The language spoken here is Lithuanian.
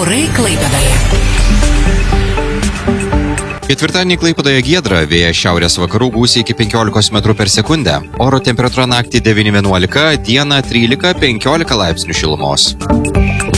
Orai Klaipėdoje. Ketvirtadienį Klaipėdoje giedra, vėjas šiaurės vakarų gūsiai iki 15 metrų per sekundę. Oro temperatūra naktį 9-11, dieną 13-15 laipsnių šilumos.